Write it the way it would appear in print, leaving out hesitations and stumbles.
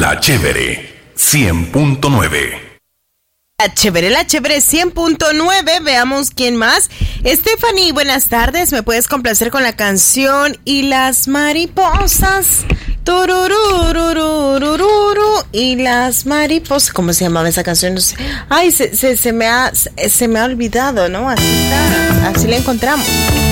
La Chévere 100.9. La chévere 100.9. Veamos quién más. Stephanie, buenas tardes. ¿Me puedes complacer con la canción Y las mariposas? Tururururururu, y las mariposas. ¿Cómo se llamaba esa canción? No sé. Ay, se me ha olvidado, ¿no? Así está. Así la encontramos.